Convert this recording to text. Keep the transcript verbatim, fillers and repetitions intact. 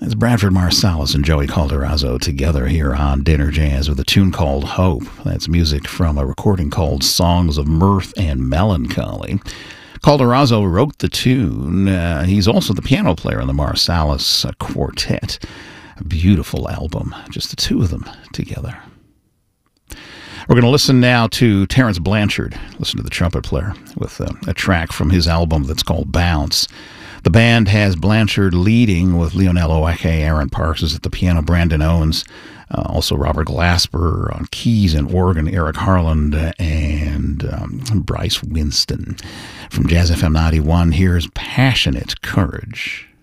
It's Branford Marsalis and Joey Calderazzo together here on Dinner Jazz with a tune called Hope. That's music from a recording called Songs of Mirth and Melancholy. Calderazzo wrote the tune. Uh, he's also the piano player in the Marsalis uh, Quartet. A beautiful album, just the two of them together. We're going to listen now to Terence Blanchard, listen to the trumpet player, with uh, a track from his album that's called Bounce. The band has Blanchard leading with Lionel Oeke, Aaron Parks is at the piano, Brandon Owens, uh, also Robert Glasper on keys and organ, Eric Harland, and um, Bryce Winston. From Jazz F M ninety-one, here's Passionate Courage.